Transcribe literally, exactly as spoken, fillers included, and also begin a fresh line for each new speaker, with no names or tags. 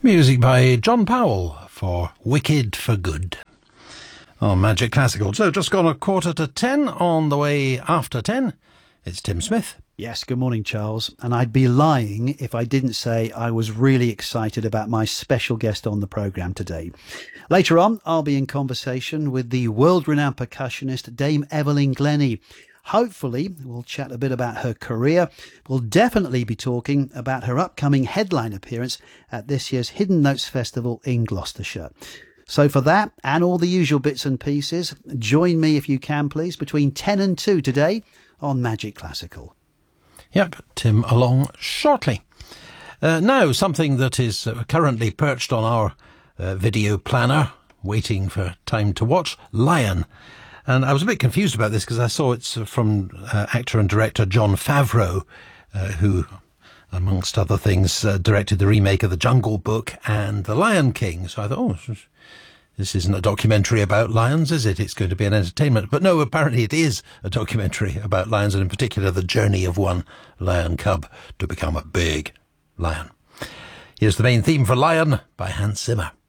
Music by John Powell for Wicked for Good on Magic Classical. So just gone a quarter to ten. On the way after ten, it's Tim Smith.
Yes, good morning, Charles. And I'd be lying if I didn't say I was really excited about my special guest on the programme today. Later on, I'll be in conversation with the world-renowned percussionist Dame Evelyn Glennie. Hopefully, we'll chat a bit about her career. We'll definitely be talking about her upcoming headline appearance at this year's Hidden Notes Festival in Gloucestershire. So for that and all the usual bits and pieces, join me if you can, please, between ten and two today on Magic Classical.
Yep, Tim along shortly. Uh, now, something that is uh, currently perched on our uh, video planner, waiting for time to watch, Lion. And I was a bit confused about this because I saw it's from uh, actor and director Jon Favreau, uh, who, amongst other things, uh, directed the remake of The Jungle Book and The Lion King. So I thought, oh, this isn't a documentary about lions, is it? It's going to be an entertainment. But no, apparently it is a documentary about lions, and in particular the journey of one lion cub to become a big lion. Here's the main theme for Lion by Hans Zimmer.